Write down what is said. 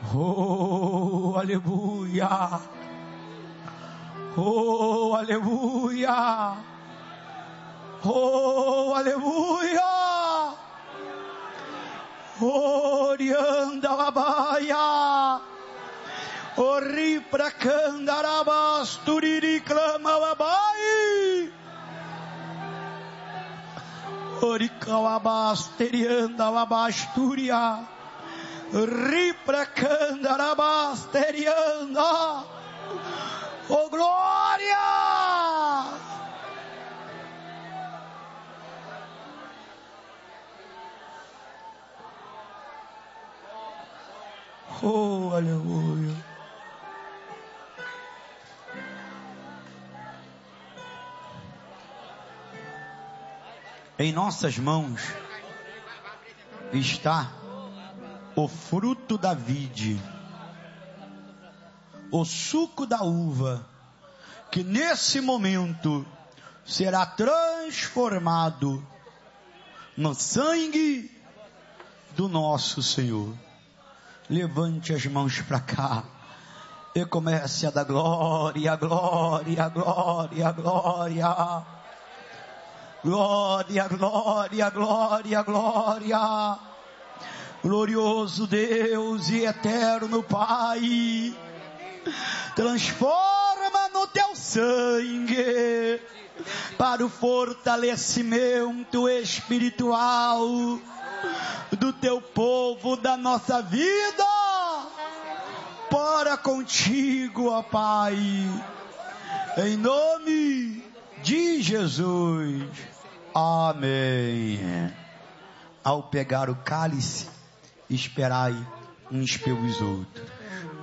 Oh, aleluia. Oh, aleluia. Oh, aleluia. Orianda labaia. Ori pra candarabas turiri clama labai. Ori calabas terianda labasturia. Ri pra candarabas terianda. Oh glória! Oh, aleluia. Em nossas mãos está o fruto da vide, o suco da uva, que nesse momento será transformado no sangue do nosso Senhor. Levante as mãos para cá e comece a dar glória, glória, glória, glória. Glória, glória, glória, glória. Glorioso Deus e eterno Pai, transforma no teu sangue para o fortalecimento espiritual do teu povo, da nossa vida, para contigo, ó Pai, em nome de Jesus, amém. Ao pegar o cálice, esperai uns pelos outros.